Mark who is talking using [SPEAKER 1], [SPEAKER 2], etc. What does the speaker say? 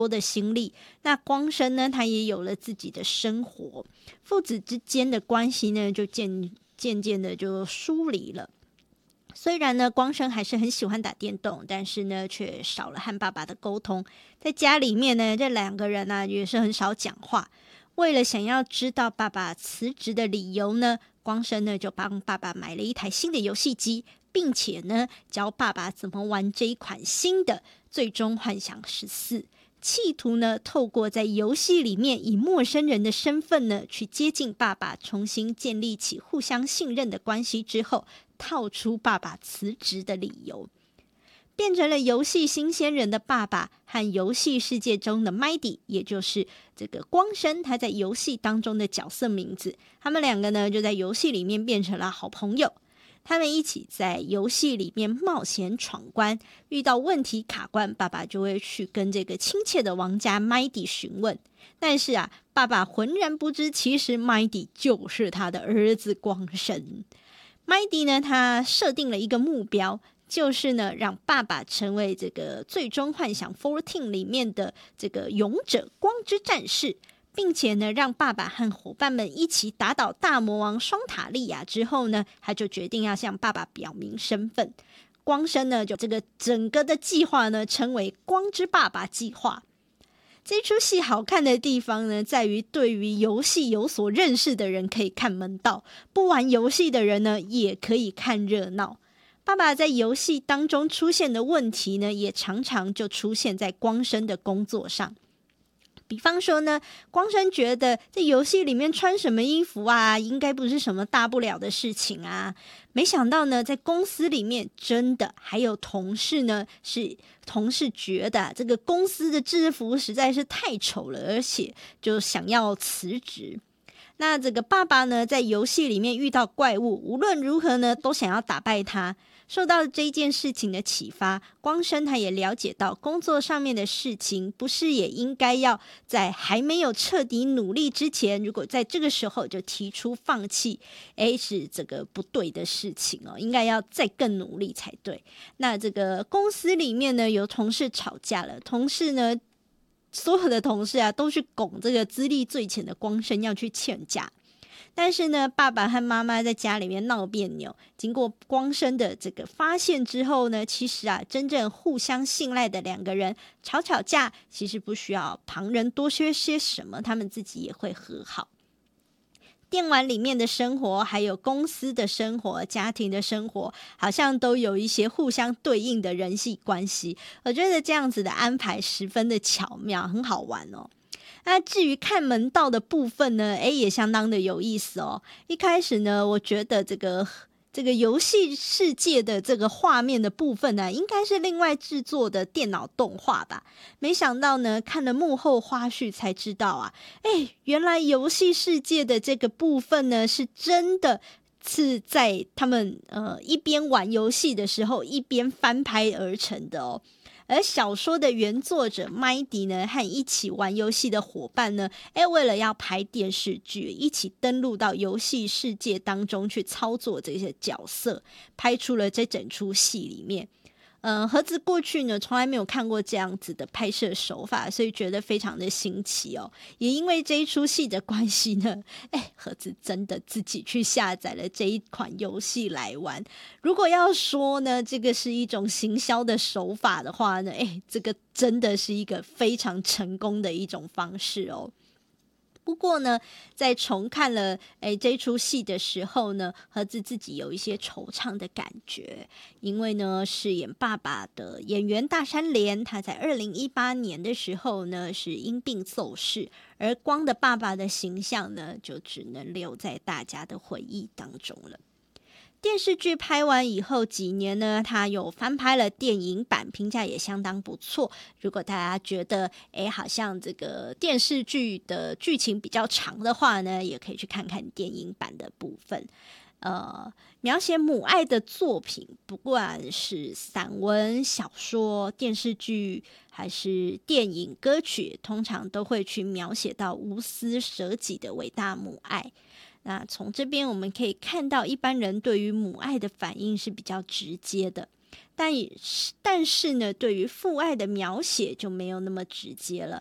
[SPEAKER 1] 多的心力。那光生呢，他也有了自己的生活，父子之间的关系呢，就渐渐的就疏离了。虽然呢，光生还是很喜欢打电动，但是呢，却少了和爸爸的沟通。在家里面呢，这两个人呢，也是很少讲话。为了想要知道爸爸辞职的理由呢，光生呢就帮爸爸买了一台新的游戏机，并且呢教爸爸怎么玩这一款新的《最终幻想14》，企图呢透过在游戏里面以陌生人的身份呢去接近爸爸，重新建立起互相信任的关系之后，套出爸爸辞职的理由。变成了游戏新鲜人的爸爸和游戏世界中的 Mighty， 也就是这个光生他在游戏当中的角色名字。他们两个呢就在游戏里面变成了好朋友，他们一起在游戏里面冒险闯关，遇到问题卡关，爸爸就会去跟这个亲切的玩家 Mighty 询问。但是啊，爸爸浑然不知，其实 Mighty 就是他的儿子光生。Mighty 呢，他设定了一个目标，就是呢，让爸爸成为这个最终幻想14里面的这个勇者光之战士，并且呢，让爸爸和伙伴们一起打倒大魔王双塔利亚之后呢，他就决定要向爸爸表明身份。光生呢，就这个整个的计划呢，称为光之爸爸计划。这出戏好看的地方呢，在于对于游戏有所认识的人可以看门道，不玩游戏的人呢，也可以看热闹。爸爸在游戏当中出现的问题呢，也常常就出现在光生的工作上。比方说呢，光生觉得在游戏里面穿什么衣服啊，应该不是什么大不了的事情啊。没想到呢，在公司里面真的还有同事呢，是同事觉得这个公司的制服实在是太丑了，而且就想要辞职。那这个爸爸呢，在游戏里面遇到怪物，无论如何呢，都想要打败他。受到这件事情的启发，光生他也了解到工作上面的事情，不是也应该要在还没有彻底努力之前，如果在这个时候就提出放弃，是这个不对的事情哦，应该要再更努力才对。那这个公司里面呢，有同事吵架了，所有的同事啊，都去拱这个资历最浅的光生要去劝架。但是呢，爸爸和妈妈在家里面闹别扭，经过光生的这个发现之后呢，其实啊，真正互相信赖的两个人吵架，其实不需要旁人多说些什么，他们自己也会和好。电玩里面的生活，还有公司的生活、家庭的生活，好像都有一些互相对应的人际关系。我觉得这样子的安排十分的巧妙，很好玩哦。那至于看门道的部分呢，也相当的有意思哦。一开始呢，我觉得这个游戏世界的这个画面的部分呢，应该是另外制作的电脑动画吧。没想到呢，看了幕后花絮才知道啊，原来游戏世界的这个部分呢，是真的是在他们一边玩游戏的时候一边翻拍而成的哦。而小说的原作者 Mighty 呢，和一起玩游戏的伙伴呢，为了要拍电视剧，一起登陆到游戏世界当中去操作这些角色，拍出了这整出戏里面。盒子过去呢，从来没有看过这样子的拍摄手法，所以觉得非常的新奇哦。也因为这一出戏的关系呢，盒子真的自己去下载了这一款游戏来玩。如果要说呢，这个是一种行销的手法的话呢，这个真的是一个非常成功的一种方式哦。不过呢，在重看了这出戏的时候呢，盒子自己有一些惆怅的感觉，因为呢，饰演爸爸的演员大山连，他在2018年的时候呢是因病奏逝，而光的爸爸的形象呢，就只能留在大家的回忆当中了。电视剧拍完以后几年呢，他有翻拍了电影版，评价也相当不错。如果大家觉得好像这个电视剧的剧情比较长的话呢，也可以去看看电影版的部分。描写母爱的作品，不管是散文、小说、电视剧还是电影、歌曲，通常都会去描写到无私舍己的伟大母爱。那从这边我们可以看到，一般人对于母爱的反应是比较直接的， 但是呢，对于父爱的描写就没有那么直接了。